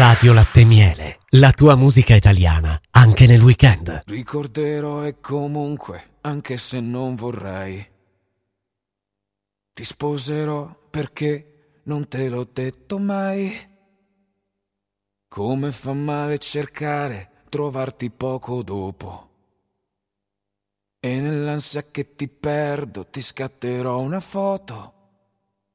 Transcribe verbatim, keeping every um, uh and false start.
Radio Latte Miele, la tua musica italiana, anche nel weekend. Ricorderò e comunque, anche se non vorrei, ti sposerò perché non te l'ho detto mai. Come fa male cercare, trovarti poco dopo. E nell'ansia che ti perdo ti scatterò una foto